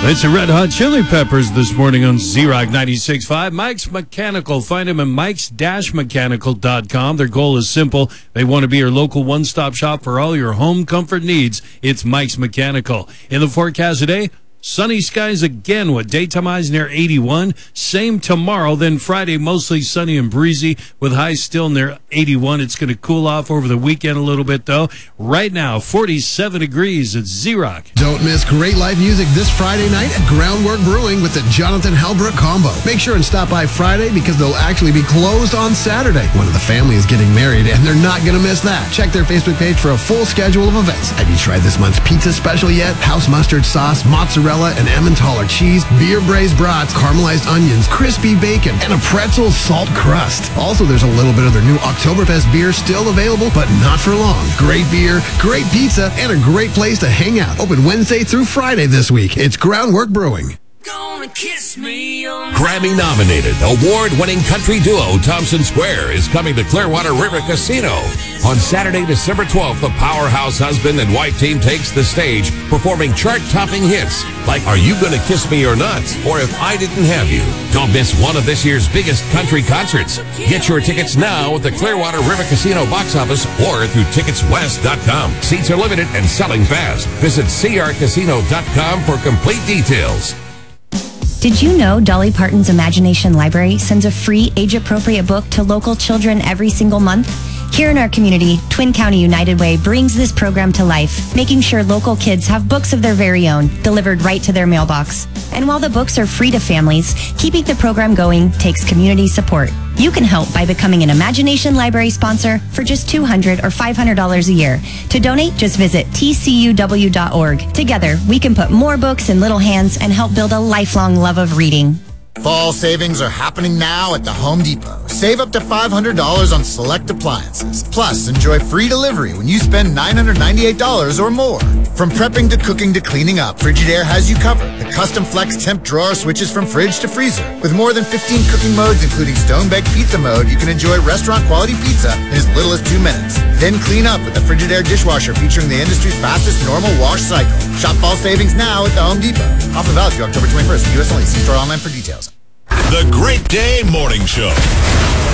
It's the Red Hot Chili Peppers this morning on Z-Rock 96.5. Mike's Mechanical. Find them at mikes-mechanical.com. Their goal is simple. They want to be your local one-stop shop for all your home comfort needs. It's Mike's Mechanical. In the forecast today, sunny skies again with daytime highs near 81. Same tomorrow, then Friday, mostly sunny and breezy with highs still near 81. It's going to cool off over the weekend a little bit, though. Right now, 47 degrees at Z-Rock. Don't miss great live music this Friday night at Groundwork Brewing with the Jonathan Halbrook Combo. Make sure and stop by Friday because they'll actually be closed on Saturday. One of the family is getting married, and they're not going to miss that. Check their Facebook page for a full schedule of events. Have you tried this month's pizza special yet? House mustard sauce, mozzarella, and Emmentaler cheese, beer braised brats, caramelized onions, crispy bacon, and a pretzel salt crust. Also, there's a little bit of their new Oktoberfest beer still available, but not for long. Great beer, great pizza, and a great place to hang out. Open Wednesday through Friday this week. It's Groundwork Brewing. Grammy-nominated, award-winning country duo Thompson Square is coming to Clearwater River Casino. On Saturday, December 12th, the powerhouse husband and wife team takes the stage, performing chart-topping hits like Are You Gonna Kiss Me or Not? Or If I Didn't Have You. Don't miss one of this year's biggest country concerts. Get your tickets now at the Clearwater River Casino box office or through ticketswest.com. Seats are limited and selling fast. Visit crcasino.com for complete details. Did you know Dolly Parton's Imagination Library sends a free age-appropriate book to local children every single month? Here in our community, Twin County United Way brings this program to life, making sure local kids have books of their very own, delivered right to their mailbox. And while the books are free to families, keeping the program going takes community support. You can help by becoming an Imagination Library sponsor for just $200 or $500 a year. To donate, just visit tcuw.org. Together, we can put more books in little hands and help build a lifelong love of reading. Fall savings are happening now at the Home Depot. Save up to $500 on select appliances. Plus, enjoy free delivery when you spend $998 or more. From prepping to cooking to cleaning up, Frigidaire has you covered. The custom flex temp drawer switches from fridge to freezer. With more than 15 cooking modes, including stone-baked pizza mode, you can enjoy restaurant-quality pizza in as little as 2 minutes. Then clean up with the Frigidaire dishwasher featuring the industry's fastest normal wash cycle. Shop fall savings now at the Home Depot. Offer valid through October 21st. U.S. only. See store online for details. The Great Day Morning Show.